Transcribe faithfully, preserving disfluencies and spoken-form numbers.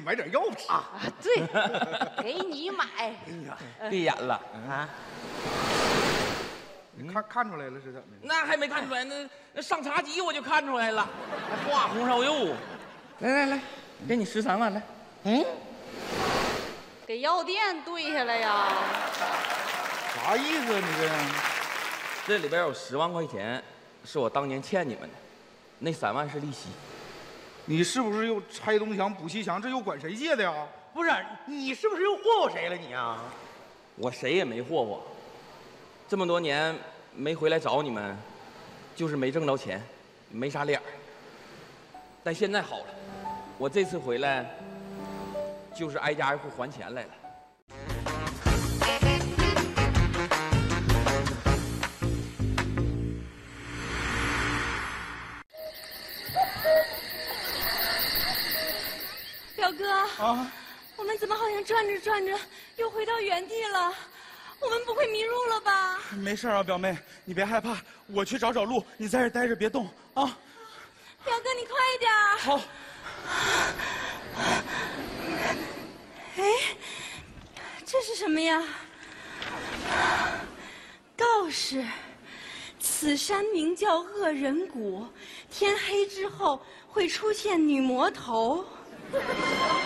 买点药吃啊。对，给你买。哎呀，闭眼了啊！ 你看看出来了是怎么的？ 那还没看出来，那那上茶几我就看出来了，还画红烧肉。来来来，给你十三万来。嗯， 给药店兑下来呀？ 啥意思啊？你这样？ 这里边有十万块钱，是我当年欠你们的，那三万是利息。 你是不是又拆东墙补西墙？这又管谁借的呀？ 不是，你是不是又霍霍谁了你啊？ 我谁也没霍霍，这么多年没回来找你们，就是没挣着钱，没啥脸儿。但现在好了，我这次回来，就是挨家挨户还钱来了。 表哥啊，我们怎么好像转着转着又回到原地了？我们不会迷路了吧？ 没事啊，表妹，你别害怕，我去找找路，你在这待着别动啊。 表哥，你快一点。 好。 哎，这是什么呀？告示：此山名叫恶人谷，天黑之后会出现女魔头。